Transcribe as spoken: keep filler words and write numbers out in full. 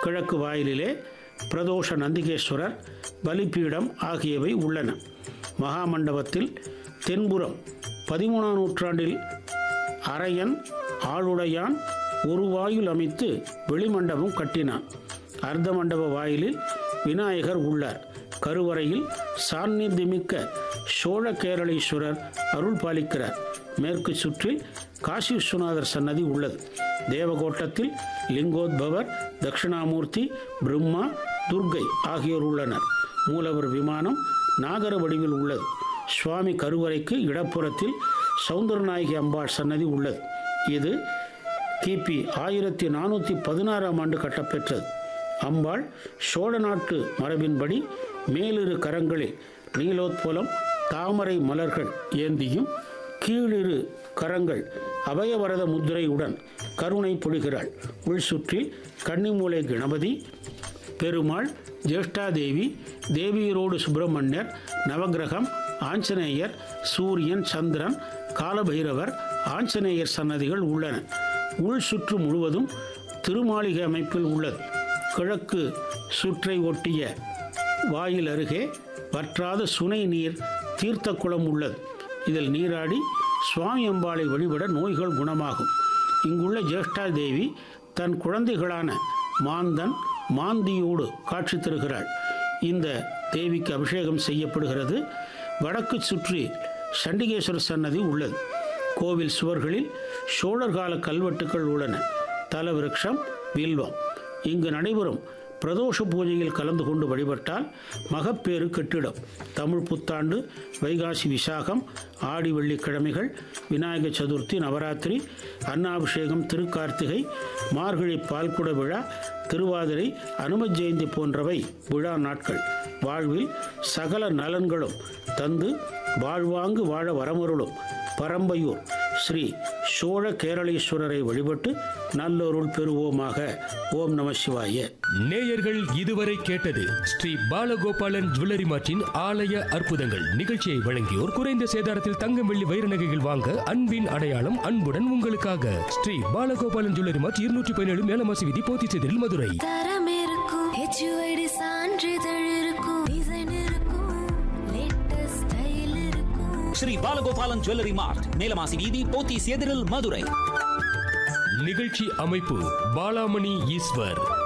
கிழக்கு வாயிலிலே பிரதோஷ நந்திகேஸ்வரர் பலிபீடம் ஆகியவை உள்ளன. மகாமண்டபத்தில் தென்புறம் பதிமூணாம் நூற்றாண்டில் அரையன் ஆளுடையான் ஒரு வாயில் அமைத்து வெளிமண்டபம் கட்டினான். அர்த்த மண்டப வாயிலில் விநாயகர் உள்ளார். கருவறையில் சாநித்தியமிக்க சோழ கேரளீஸ்வரர் அருள் பாலிக்கிறார். மேற்கு சுற்றில் காசி விஸ்வநாதர் சன்னதி உள்ளது. தேவகோட்டத்தில் லிங்கோத்பவர், தட்சிணாமூர்த்தி, பிரம்மா, துர்கை ஆகியோர் உள்ளனர். மூலவர் விமானம் நாகர வடிவில் உள்ளது. சுவாமி கருவறைக்கு இடப்புறத்தில் சௌந்தரநாயகி அம்பாள் சன்னதி உள்ளது. இது கிபி ஆயிரத்தி நானூற்றி பதினாறாம் ஆண்டு கட்டப்பெற்றது. அம்பாள் சோழ நாட்டு மரபின்படி மேலிரு கரங்களில் நீலோத்பலம் தாமரை மலர்கள் ஏந்தியும் கீழிரு கரங்கள் அபயவரத முத்திரையுடன் கருணை பொழிகிறாள். உள் சுற்றில் கன்னிமூலை கணபதி, பெருமாள், ஜேஷ்டாதேவி, தேவியரோடு சுப்பிரமணியர், நவகிரகம், ஆஞ்சநேயர், சூரியன், சந்திரன், காலபைரவர், ஆஞ்சநேயர் சன்னதிகள் உள்ளன. உள் சுற்று முழுவதும் திருமாளிகை அமைப்பில் உள்ளது. கிழக்கு சுற்றை ஒட்டிய வாயில் அருகே வற்றாத சுனை நீர் தீர்த்த குளம் உள்ளது. இதில் நீராடி சுவாமி அம்பாளை வழிபட நோய்கள் குணமாகும். இங்குள்ள ஜேஷ்டாதேவி தன் குழந்தைகளான மாந்தன், மாந்தியோடு காட்சி தருகிறாள். இந்த தேவிக்கு அபிஷேகம் செய்யப்படுகிறது. வடக்கு சுற்றி சண்டிகேஸ்வரர் சன்னதி உள்ளது. கோவில் சுவர்களில் சோழர்கால கல்வெட்டுக்கள் உள்ளன. தலவிருட்சம் வில்வம். இங்கு நடைபெறும் பிரதோஷ பூஜையில் கலந்து கொண்டு வழிபட்டால் மகப்பேறு கெட்டிடம். தமிழ் புத்தாண்டு, வைகாசி விசாகம், ஆடி வெள்ளிக்கிழமைகள், விநாயகர் சதுர்த்தி, நவராத்திரி, அன்னாபிஷேகம், திருக்கார்த்திகை, மார்கழி பால்குட விழா, திருவாதிரை, அனும ஜெயந்தி போன்றவை விழா நாட்கள். வாழ்வில் சகல நலன்களும் தந்து வாழ்வாங்கு வாழ வரமருளும் பரம்பையூர் ஸ்ரீ சோழ கேரளீஸ்வரரை வழிபட்டு நல்லொருள் பெறுவோமாக. ஓம் நம சிவாய. நேயர்கள் இதுவரை கேட்டது ஸ்ரீ பாலகோபாலன் ஜுவல்லரி மார்ட்டின் ஆலய அற்புதங்கள். நிகழ்ச்சியை வழங்கியோர் குறைந்த சேதாரத்தில் தங்கம், வெள்ளி, வைர நகைகள் வாங்க அன்பின் அடையாளம் அன்புடன் உங்களுக்காக ஸ்ரீ பாலகோபாலன் ஜுவல்லரி மார்ட், இருநூற்றி பதினேழு மேலமாசி வீதி, போத்திச்சேரியில், மதுரை. தரம் இருக்கும், ஹெச்யூஐடி சான்றிதழ் இருக்கும், டிசைன் இருக்கும், லேட்டஸ்ட் ஸ்டைல் இருக்கும். ஸ்ரீ பாலகோபாலன் ஜுவல்லரி மார்ட், மேலமாசி வீதி, போத்திச்சேரியில், மதுரை. நிகழ்ச்சி அமைப்பு பாலாமணி ஈஸ்வர்.